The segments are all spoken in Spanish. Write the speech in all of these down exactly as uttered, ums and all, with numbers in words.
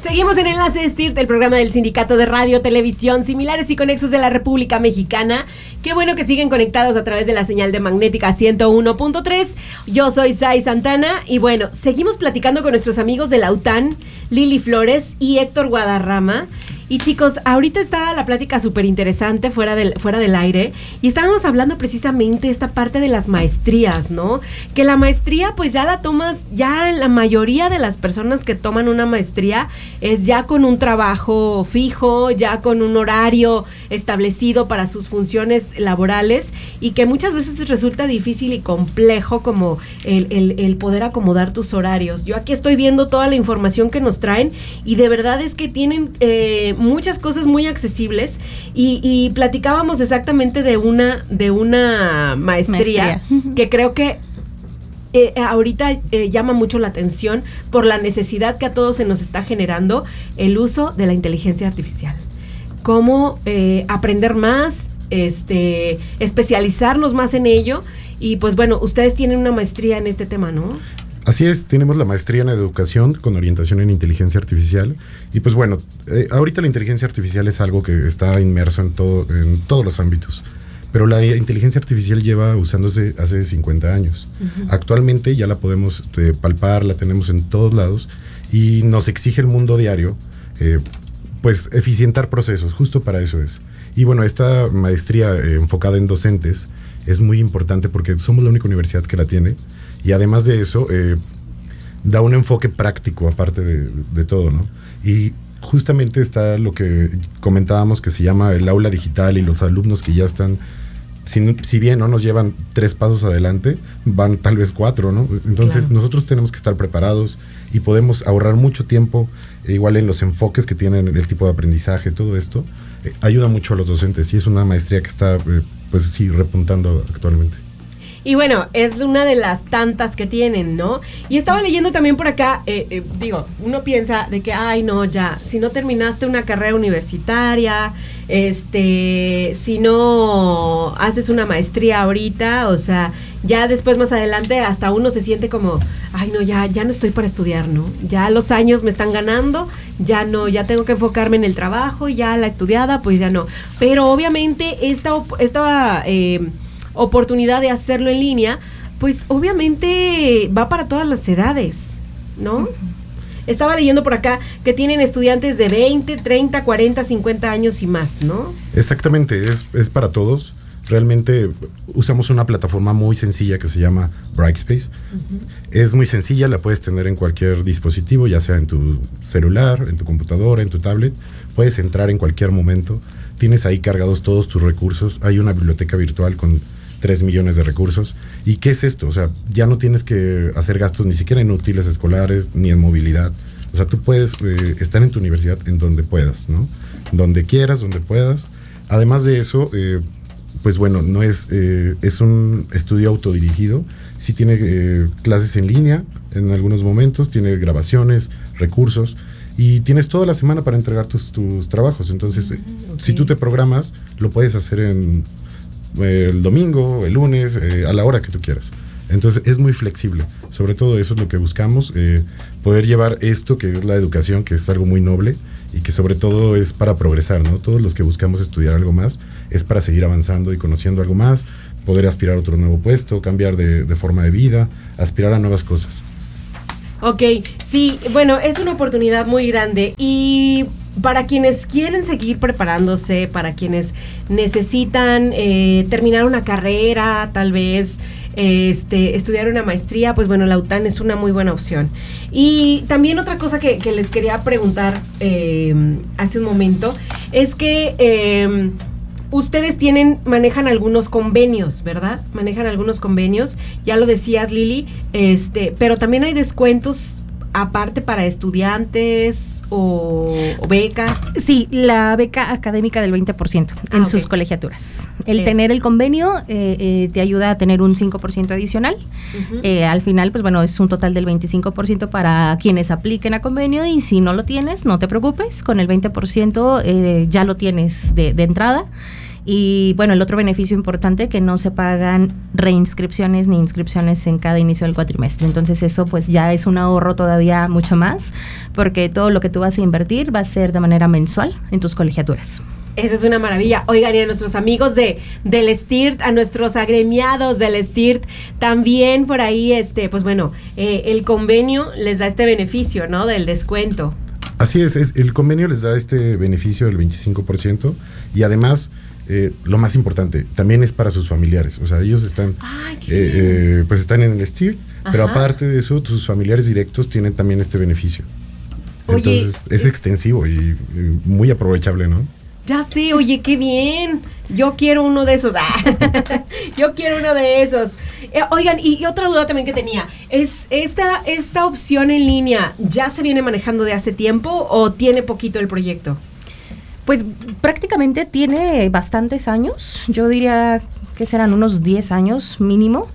Seguimos en Enlace S T I R T, el programa del Sindicato de Radio, Televisión, Similares y Conexos de la República Mexicana. Qué bueno que siguen conectados a través de la señal de Magnética ciento uno punto tres. Yo soy Sai Santana y bueno, seguimos platicando con nuestros amigos de la U T A N, Lili Flores y Héctor Guadarrama. Y chicos, ahorita está la plática súper interesante fuera del, fuera del aire y estábamos hablando precisamente esta parte de las maestrías, ¿no? Que la maestría pues ya la tomas, ya la mayoría de las personas que toman una maestría es ya con un trabajo fijo, ya con un horario establecido para sus funciones laborales y que muchas veces resulta difícil y complejo como el, el, el poder acomodar tus horarios. Yo aquí estoy viendo toda la información que nos traen y de verdad es que tienen... Eh, muchas cosas muy accesibles y, y platicábamos exactamente de una de una maestría, maestría. que creo que eh, ahorita eh, llama mucho la atención por la necesidad que a todos se nos está generando el uso de la inteligencia artificial. Cómo eh, aprender más, este, especializarnos más en ello y pues bueno, ustedes tienen una maestría en este tema, ¿no? Así es, tenemos la maestría en educación con orientación en inteligencia artificial y pues bueno, eh, ahorita la inteligencia artificial es algo que está inmerso en, todo, en todos los ámbitos, pero la inteligencia artificial lleva usándose hace cincuenta años. Uh-huh. Actualmente ya la podemos eh, palpar, la tenemos en todos lados y nos exige el mundo diario eh, pues eficientar procesos, justo para eso es. Y bueno, esta maestría eh, enfocada en docentes es muy importante porque somos la única universidad que la tiene. Y además de eso, eh, da un enfoque práctico aparte de, de todo, ¿no? Y justamente está lo que comentábamos que se llama el aula digital y los alumnos que ya están, si, si bien no nos llevan tres pasos adelante, van tal vez cuatro, ¿no? Entonces claro. Nosotros tenemos que estar preparados y podemos ahorrar mucho tiempo, eh, igual en los enfoques que tienen, el tipo de aprendizaje, todo esto, eh, ayuda mucho a los docentes y es una maestría que está, eh, pues sí, repuntando actualmente. Y bueno, es una de las tantas que tienen, ¿no? Y estaba leyendo también por acá, eh, eh, digo, uno piensa de que, ay, no, ya, si no terminaste una carrera universitaria, este, si no haces una maestría ahorita, o sea, ya después más adelante hasta uno se siente como, ay, no, ya, ya no estoy para estudiar, ¿no? Ya los años me están ganando, ya no, ya tengo que enfocarme en el trabajo, ya la estudiada, pues ya no. Pero obviamente esta, esta eh, oportunidad de hacerlo en línea, pues obviamente va para todas las edades, ¿no? Uh-huh. Estaba leyendo por acá que tienen estudiantes de veinte, treinta, cuarenta, cincuenta años y más, ¿no? Exactamente, es, es para todos. Realmente usamos una plataforma muy sencilla que se llama Brightspace. Uh-huh. Es muy sencilla, la puedes tener en cualquier dispositivo, ya sea en tu celular, en tu computadora, en tu tablet. Puedes entrar en cualquier momento. Tienes ahí cargados todos tus recursos. Hay una biblioteca virtual con tres millones de recursos. ¿Y qué es esto? O sea, ya no tienes que hacer gastos ni siquiera en útiles escolares ni en movilidad. O sea, tú puedes eh, estar en tu universidad en donde puedas, ¿no? Donde quieras, donde puedas. Además de eso, eh, pues bueno, no es, eh, es un estudio autodirigido. Sí tiene eh, clases en línea en algunos momentos, tiene grabaciones, recursos. Y tienes toda la semana para entregar tus, tus trabajos. Entonces, okay. Si tú te programas, lo puedes hacer en eh, el domingo, el lunes, eh, a la hora que tú quieras. Entonces, es muy flexible. Sobre todo eso es lo que buscamos, eh, poder llevar esto que es la educación, que es algo muy noble y que sobre todo es para progresar, ¿no? Todos los que buscamos estudiar algo más es para seguir avanzando y conociendo algo más, poder aspirar a otro nuevo puesto, cambiar de, de forma de vida, aspirar a nuevas cosas. Ok, sí, bueno, es una oportunidad muy grande y para quienes quieren seguir preparándose, para quienes necesitan eh, terminar una carrera, tal vez este, estudiar una maestría, pues bueno, la U T A N es una muy buena opción. Y también otra cosa que, que les quería preguntar eh, hace un momento es que eh, ustedes tienen, manejan algunos convenios, ¿verdad? Manejan algunos convenios, ya lo decías, Lili, este, pero también hay descuentos aparte para estudiantes o, o becas. Sí, la beca académica del veinte por ciento en ah, okay. sus colegiaturas. El eh. tener el convenio eh, eh, te ayuda a tener un cinco por ciento adicional. Uh-huh. Eh, al final, pues bueno, es un total del veinticinco por ciento para quienes apliquen a convenio y si no lo tienes, no te preocupes, con el veinte por ciento eh, ya lo tienes de, de entrada. Y bueno, el otro beneficio importante, que no se pagan reinscripciones ni inscripciones en cada inicio del cuatrimestre. Entonces eso pues ya es un ahorro todavía mucho más, porque todo lo que tú vas a invertir va a ser de manera mensual en tus colegiaturas. Esa es una maravilla. Oigan, y a nuestros amigos de del S T I R T, a nuestros agremiados del S T I R T, también por ahí, este, pues bueno, eh, el convenio les da este beneficio, ¿no? Del descuento. Así es, es, el convenio les da este beneficio del veinticinco por ciento y además, eh, lo más importante, también es para sus familiares. O sea, ellos están, Ay, qué eh, eh, pues están en el S T I R T, Ajá. pero aparte de eso, sus familiares directos tienen también este beneficio. Oye, Entonces, es, es extensivo y, y muy aprovechable, ¿no? Ya sé, oye, qué bien. Yo quiero uno de esos. Ah, yo quiero uno de esos. Eh, oigan, y, y otra duda también que tenía. ¿Es esta, esta opción en línea ya se viene manejando de hace tiempo o tiene poquito el proyecto? Pues prácticamente tiene bastantes años. Yo diría que serán unos diez años mínimo.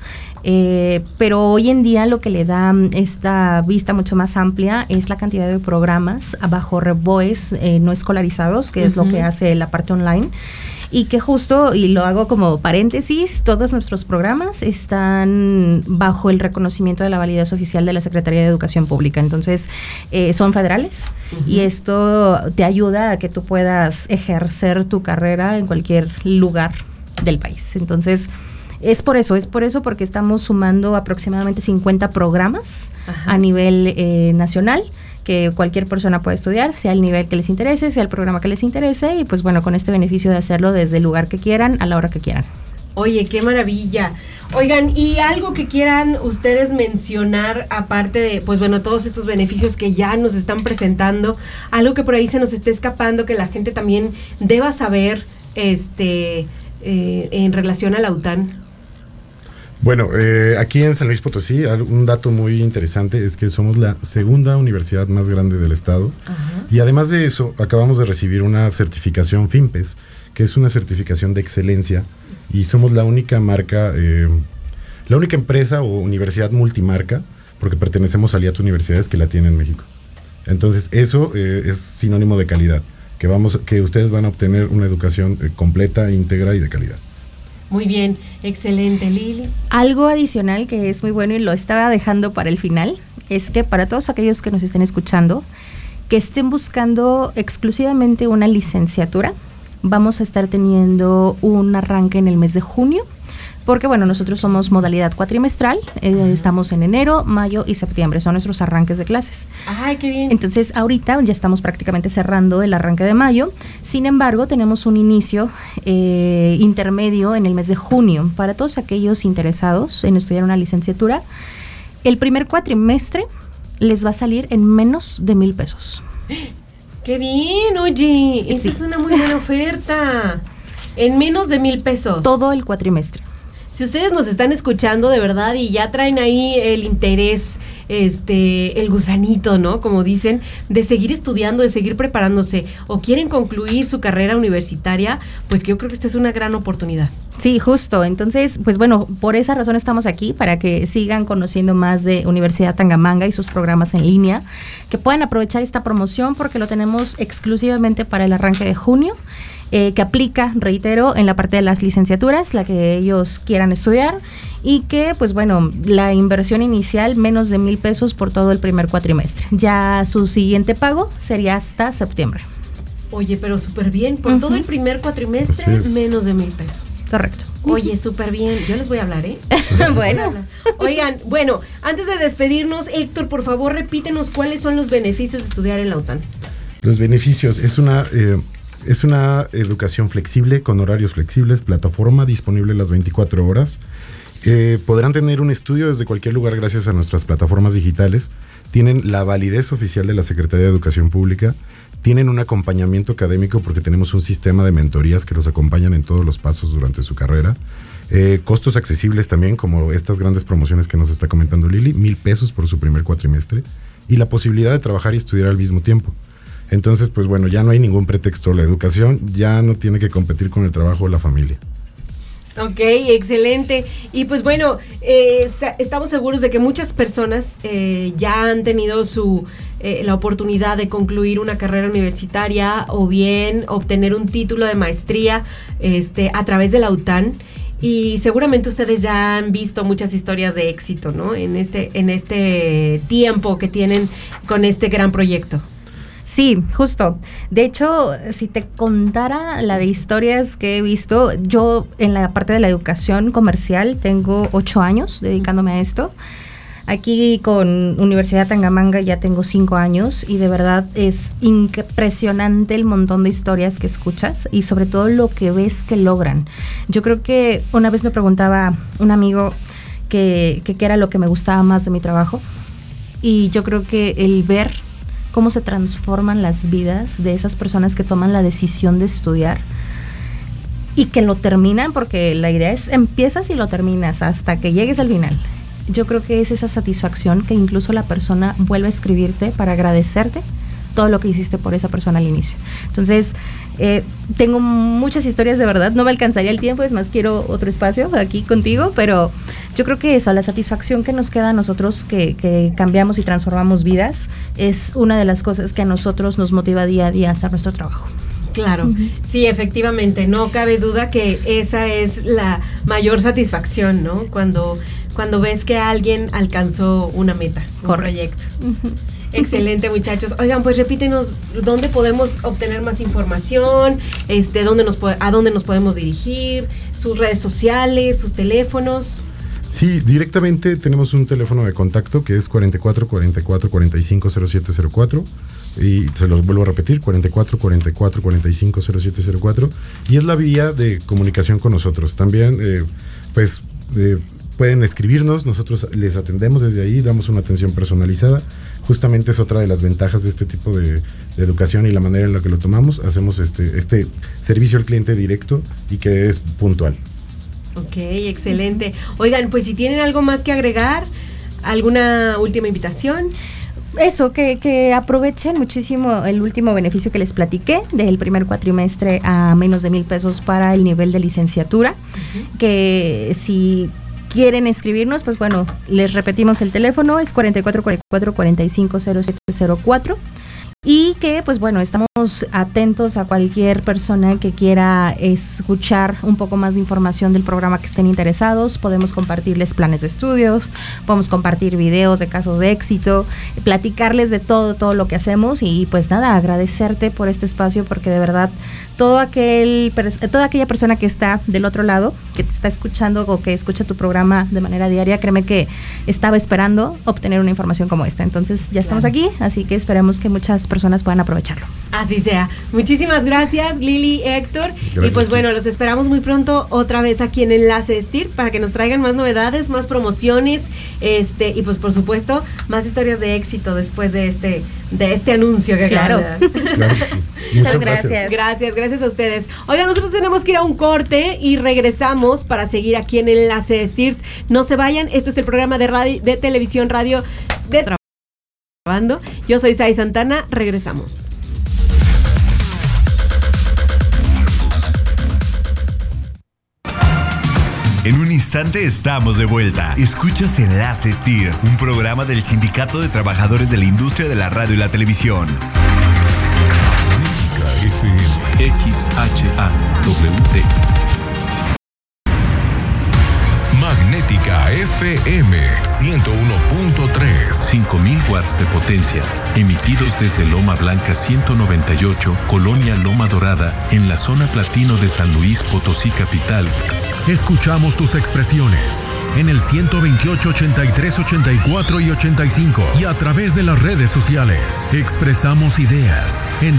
Eh, pero hoy en día lo que le da esta vista mucho más amplia es la cantidad de programas bajo REVOES eh, no escolarizados, que uh-huh. es lo que hace la parte online. Y que justo, y lo hago como paréntesis, todos nuestros programas están bajo el reconocimiento de la validez oficial de la Secretaría de Educación Pública. Entonces, eh, son federales uh-huh. y esto te ayuda a que tú puedas ejercer tu carrera en cualquier lugar del país. Entonces, es por eso, es por eso porque estamos sumando aproximadamente cincuenta programas Ajá. a nivel eh, nacional, que cualquier persona puede estudiar, sea el nivel que les interese, sea el programa que les interese, y pues bueno, con este beneficio de hacerlo desde el lugar que quieran, a la hora que quieran. Oye, qué maravilla. Oigan, y algo que quieran ustedes mencionar, aparte de, pues bueno, todos estos beneficios que ya nos están presentando, algo que por ahí se nos esté escapando, que la gente también deba saber, este, eh, en relación a la U T A N. Bueno, eh, aquí en San Luis Potosí, un dato muy interesante es que somos la segunda universidad más grande del estado. Ajá. Y además de eso, acabamos de recibir una certificación FIMPES, que es una certificación de excelencia, y somos la única marca, eh, la única empresa o universidad multimarca, porque pertenecemos a Aliato Universidades, que la tiene en México. Entonces, eso eh, es sinónimo de calidad, que, vamos, que ustedes van a obtener una educación eh, completa, íntegra y de calidad. Muy bien, excelente, Lili. Algo adicional que es muy bueno y lo estaba dejando para el final, es que para todos aquellos que nos estén escuchando, que estén buscando exclusivamente una licenciatura, vamos a estar teniendo un arranque en el mes de junio, porque bueno, nosotros somos modalidad cuatrimestral, eh, estamos en enero, mayo y septiembre, son nuestros arranques de clases. ¡Ay, qué bien! Entonces, ahorita ya estamos prácticamente cerrando el arranque de mayo, sin embargo, tenemos un inicio eh, intermedio en el mes de junio. Para todos aquellos interesados en estudiar una licenciatura, el primer cuatrimestre les va a salir en menos de mil pesos. ¡Qué bien! Oye, esa sí. es una muy buena oferta. En menos de mil pesos. Todo el cuatrimestre. Si ustedes nos están escuchando de verdad y ya traen ahí el interés, este, el gusanito, ¿no? Como dicen, de seguir estudiando, de seguir preparándose, o quieren concluir su carrera universitaria, pues que yo creo que esta es una gran oportunidad. Sí, justo. Entonces, pues bueno, por esa razón estamos aquí, para que sigan conociendo más de Universidad Tangamanga y sus programas en línea, que puedan aprovechar esta promoción porque lo tenemos exclusivamente para el arranque de junio. Eh, que aplica, reitero, en la parte de las licenciaturas, la que ellos quieran estudiar, y que, pues bueno, la inversión inicial, menos de mil pesos por todo el primer cuatrimestre. Ya su siguiente pago sería hasta septiembre. Oye, pero súper bien, por uh-huh. todo el primer cuatrimestre, menos de mil pesos. Correcto. Oye, súper bien. Yo les voy a hablar, ¿eh? Bueno. Oigan, bueno, antes de despedirnos, Héctor, por favor, repítenos cuáles son los beneficios de estudiar en la U T A N. Los beneficios, es una... Eh, Es una educación flexible, con horarios flexibles, plataforma disponible las veinticuatro horas. Eh, podrán tener un estudio desde cualquier lugar gracias a nuestras plataformas digitales. Tienen la validez oficial de la Secretaría de Educación Pública. Tienen un acompañamiento académico porque tenemos un sistema de mentorías que los acompañan en todos los pasos durante su carrera. Eh, costos accesibles también, como estas grandes promociones que nos está comentando Lili, mil pesos por su primer cuatrimestre. Y la posibilidad de trabajar y estudiar al mismo tiempo. Entonces, pues bueno, ya no hay ningún pretexto. La educación ya no tiene que competir con el trabajo o la familia. Ok, excelente. Y pues bueno, eh, estamos seguros de que muchas personas eh, ya han tenido su eh, la oportunidad de concluir una carrera universitaria o bien obtener un título de maestría este, a través de la U T A N. Y seguramente ustedes ya han visto muchas historias de éxito, ¿no? En este, en este tiempo que tienen con este gran proyecto. Sí, justo. De hecho, si te contara la de historias que he visto, yo en la parte de la educación comercial tengo ocho años dedicándome a esto. Aquí con Universidad Tangamanga ya tengo cinco años y de verdad es impresionante el montón de historias que escuchas y sobre todo lo que ves que logran. Yo creo que una vez me preguntaba un amigo que, que qué era lo que me gustaba más de mi trabajo y yo creo que el ver cómo se transforman las vidas de esas personas que toman la decisión de estudiar y que lo terminan, porque la idea es empiezas y lo terminas hasta que llegues al final. Yo creo que es esa satisfacción que incluso la persona vuelve a escribirte para agradecerte todo lo que hiciste por esa persona al inicio. Entonces, eh, tengo muchas historias de verdad, no me alcanzaría el tiempo, es más, quiero otro espacio aquí contigo, pero yo creo que eso, la satisfacción que nos queda a nosotros que, que cambiamos y transformamos vidas, es una de las cosas que a nosotros nos motiva día a día a hacer nuestro trabajo. Claro, uh-huh. Sí, efectivamente, no cabe duda que esa es la mayor satisfacción, ¿no? Cuando, cuando ves que alguien alcanzó una meta, un Correcto. proyecto. Uh-huh. Excelente, muchachos. Oigan, pues repítenos dónde podemos obtener más información, este, dónde nos a dónde nos podemos dirigir, sus redes sociales, sus teléfonos. Sí, directamente tenemos un teléfono de contacto que es cuarenta y cuatro, cuarenta y cuatro, cuarenta y cinco, cero siete cero cuatro y se los vuelvo a repetir, cuarenta y cuatro, cuarenta y cuatro, cuarenta y cinco, cero siete cero cuatro y es la vía de comunicación con nosotros. También, eh, pues, eh, pueden escribirnos, nosotros les atendemos desde ahí, damos una atención personalizada. Justamente es otra de las ventajas de este tipo de, de educación y la manera en la que lo tomamos. Hacemos este, este servicio al cliente directo y que es puntual. Ok, excelente. Oigan, pues si tienen algo más que agregar, ¿alguna última invitación? Eso, que, que aprovechen muchísimo el último beneficio que les platiqué del primer cuatrimestre a menos de mil pesos para el nivel de licenciatura, uh-huh. que si quieren escribirnos, pues bueno, les repetimos el teléfono, es cuarenta y cuatro, cuarenta y cuatro, cuarenta y cinco, cero siete cero cuatro y que pues bueno, estamos atentos a cualquier persona que quiera escuchar un poco más de información del programa que estén interesados. Podemos compartirles planes de estudios, podemos compartir videos de casos de éxito, platicarles de todo, todo lo que hacemos y pues nada, agradecerte por este espacio porque de verdad todo aquel, toda aquella persona que está del otro lado, que te está escuchando o que escucha tu programa de manera diaria, créeme que estaba esperando obtener una información como esta. Entonces ya estamos aquí, así que esperemos que muchas personas puedan aprovecharlo. Así sea. Muchísimas gracias, Lili, Héctor. Gracias, y pues bueno, los esperamos muy pronto otra vez aquí en Enlace S T I R para que nos traigan más novedades, más promociones, este y pues por supuesto más historias de éxito después de este de este anuncio que claro. Claro que sí. Muchas gracias. gracias. Gracias, gracias a ustedes. Oigan, nosotros tenemos que ir a un corte y regresamos para seguir aquí en Enlace S T I R. No se vayan, esto es el programa de radio, de televisión, radio de Trabando. Yo soy Sai Santana, regresamos. En un instante estamos de vuelta. Escuchas Enlace S T I R, un programa del Sindicato de Trabajadores de la Industria de la Radio y la Televisión. F M X H A W T. Magnética F M ciento uno punto tres. cinco mil watts de potencia. Emitidos desde Loma Blanca ciento noventa y ocho, Colonia Loma Dorada, en la zona platino de San Luis Potosí capital. Escuchamos tus expresiones en el ciento veintiocho, ochenta y tres, ochenta y cuatro y ochenta y cinco y a través de las redes sociales. Expresamos ideas en